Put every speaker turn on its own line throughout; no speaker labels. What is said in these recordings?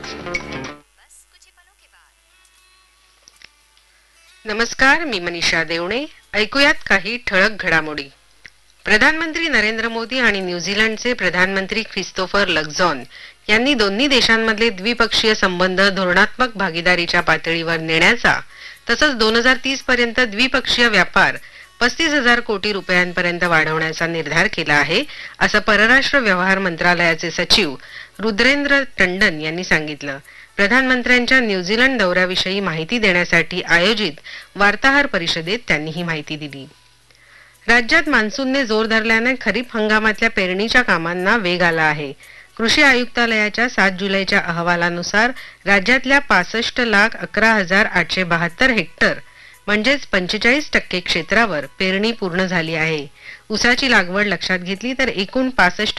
नमस्कार, मी मनीषा देवणे. ऐकूयात काही ठळक घडामोडी. प्रधानमंत्री नरेंद्र मोदी आणि न्यूझीलंडचे प्रधानमंत्री ख्रिस्तोफर लक्झॉन यांनी दोन्ही देशांमधले द्विपक्षीय संबंध धोरणात्मक भागीदारीच्या पातळीवर नेण्याचा तसंच 2030 पर्यंत द्विपक्षीय व्यापार 35,000 कोटी रुपयांपर्यंत वाढवण्याचा निर्धार केला आहे, असं परराष्ट्र व्यवहार मंत्रालयाचे सचिव रुद्रेंद्र टंडन यांनी सांगितलं. प्रधानमंत्र्यांच्या न्यूझीलंड दौऱ्याविषयी माहिती देण्यासाठी आयोजित वार्ताहर परिषदेत त्यांनी ही माहिती दिली. राज्यात मान्सूनने जोर धरल्याने खरीप हंगामातल्या पेरणीच्या कामांना वेग आला आहे. कृषी आयुक्तालयाच्या 7 जुलैच्या अहवालानुसार राज्यातल्या 65,11,872 हेक्टर म्हणजेच 45% क्षेत्रावर पेरणी पूर्ण झाली आहे. ऊसाची लागवड लक्षात घेतली तर एकूण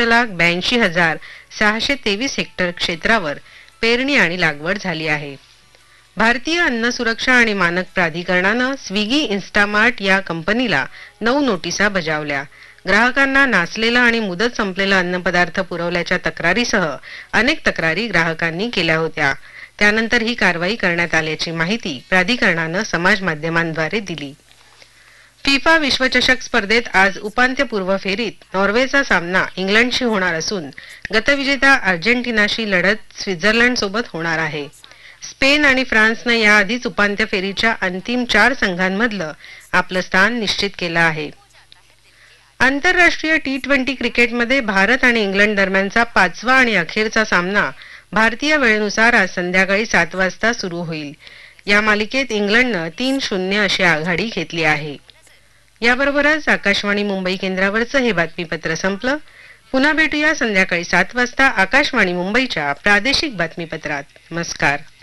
65,82,623 हेक्टर क्षेत्रावर पेरणी आणि लागवड झाली आहे. भारतीय अन्न सुरक्षा आणि मानक प्राधिकरणानं स्विगी इन्स्टामार्ट या कंपनीला 9 नोटिसा बजावल्या. ग्राहकांना नासलेलं आणि मुदत संपलेलं अन्नपदार्थ पुरवल्याच्या तक्रारीसह अनेक तक्रारी ग्राहकांनी केल्या होत्या. त्यानंतर ही कारवाई करण्यात आल्याची माहिती प्राधिकरणानं समाज माध्यमांद्वारे दिली. फिफा विश्वचषक स्पर्धेत आज उपांत्यपूर्व फेरीत नॉर्वेचा सामना इंग्लंडशी होणार असून गतविजेता अर्जेंटिनाशी लढत स्वित्झर्लंड सोबत होणार आहे. स्पेन आणि फ्रान्सनं याआधीच उपांत्य फेरीच्या अंतिम 4 संघांमधलं आपलं स्थान निश्चित केलं आहे. आंतरराष्ट्रीय T20 क्रिकेटमध्ये भारत आणि इंग्लंड दरम्यानचा 5वा आणि अखेरचा सामना भारतीय वेळेनुसार आज संध्याकाळी 7 वाजता सुरू होईल. या मालिकेत इंग्लंडनं 3-0 अशी आघाडी घेतली आहे. याबरोबरच आकाशवाणी मुंबई केंद्रावरचं हे बातमीपत्र संपलं. पुन्हा भेटूया संध्याकाळी 7 वाजता आकाशवाणी मुंबईच्या प्रादेशिक बातमीपत्रात. नमस्कार.